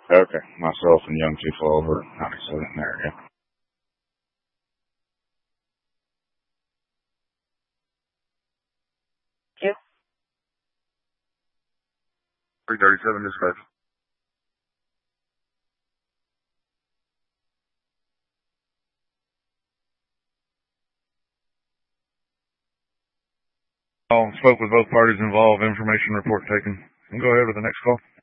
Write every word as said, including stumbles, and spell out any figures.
Okay. Myself and young people over ninety-seven in the area. three thirty-seven dispatch. Call, spoke with both parties involved, information report taken. And go ahead with the next call.